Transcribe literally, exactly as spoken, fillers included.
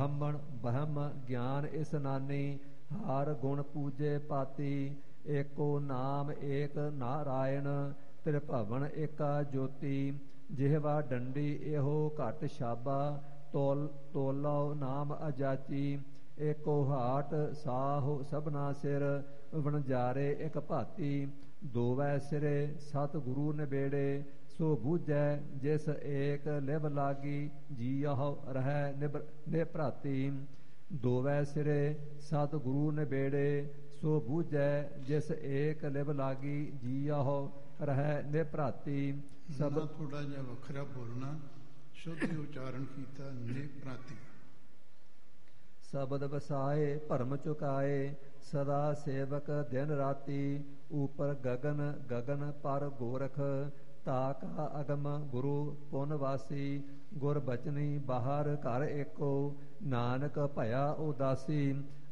ਬ੍ਰਾਹਮਣ ਬ੍ਰਹਮ ਗਿਆਨ ਇਸਨਾਨੀ, ਹਰ ਗੁਣ ਪੂਜੇ ਪਾਤੀ। ਏਕੋ ਨਾਮ ਏਕ ਨਾਰਾਇਣ, ਤ੍ਰਿਭਵਨ ਏਕਾ ਜੋਤੀ। ਜਿਹਵਾ ਡੰਡੀ ਇਹੋ ਘਟ ਛਾਬਾ, ਤੋਲ ਤੋਲੋ ਨਾਮ ਅਜਾਚੀ। ਏਕੋ ਹਾਟ ਸਾਹੋ ਸਭਨਾ ਸਿਰ, ਵਣਜਾਰੇ ਇਕ ਭਾਤੀ। ਦੋਵੈ ਸਿਰੇ ਸਤ ਗੁਰੂ ਨਿਬੇੜੇ, ਸੋ ਬੂਝੈ ਜਿਸ ਏਕ ਲਿਵ ਲਾਗੀ। ਜੀਅਹੁ ਰਹਿ ਨਿਬ ਨਿਭ੍ਰਾਤੀ। ਦੋਵੈ ਸਿਰੇ ਸਤ ਗੁਰੂ ਨਿਬੇੜੇ, ਸੋ ਬੂਝੈ ਜਿਸ ਏਕ ਲਿਵ ਲਾਗੀ। ਜੀਅਹੁ ਰਹਿ ਨਿਭ੍ਰਾਤੀ। ਸਭ ਥੋੜਾ ਜਿਹਾ ਵੱਖਰਾ ਬੋਲਣਾ, ਸ਼ੁੱਧ ਉਚਾਰਨ ਕੀਤਾ। ਨਿਭ੍ਰਾਤੀ। ਸ਼ਬਦ ਵਸਾਏ ਭਰਮ ਚੁਕਾਏ, ਸਦਾ ਸੇਵਕ ਦਿਨ ਰਾਤੀ। ਉਪਰ ਗਗਨ ਗਗਨ ਪਰ ਗੋਰਖ, ਤਾਕਾ ਅਗਮ ਗੁਰੂ ਪੁਨ ਵਾਸੀ। ਗੁਰ ਬਚਨੀ ਬਾਹਰ ਘਰ ਏਕੋ, ਨਾਨਕ ਭਇਆ ਉਦਾਸੀ।